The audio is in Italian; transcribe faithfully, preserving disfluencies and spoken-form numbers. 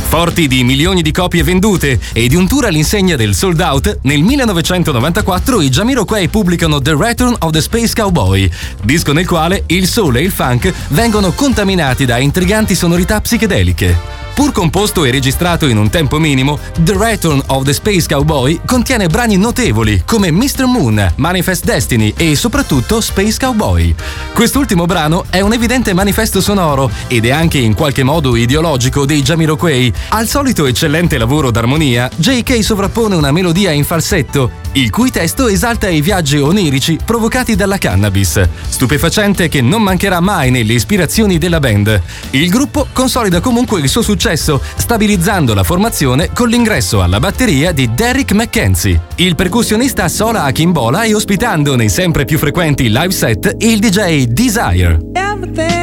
Forti di milioni di copie vendute e di un tour all'insegna del sold out, nel millenovecentonovantaquattro i Jamiroquai pubblicano The Return of the Space Cowboy, disco nel quale il soul e il funk vengono contaminati da intriganti sonorità psichedeliche. Pur composto e registrato in un tempo minimo, The Return of the Space Cowboy contiene brani notevoli come mister Moon, Manifest Destiny e soprattutto Space Cowboy. Quest'ultimo brano è un evidente manifesto sonoro ed è anche in qualche modo ideologico dei Jamiroquai. Al solito eccellente lavoro d'armonia, J K sovrappone una melodia in falsetto, il cui testo esalta i viaggi onirici provocati dalla cannabis, stupefacente che non mancherà mai nelle ispirazioni della band. Il gruppo consolida comunque il suo successo, stabilizzando la formazione con l'ingresso alla batteria di Derrick McKenzie. Il percussionista Sola Akimbola e ospitando nei sempre più frequenti live set il D J Desire.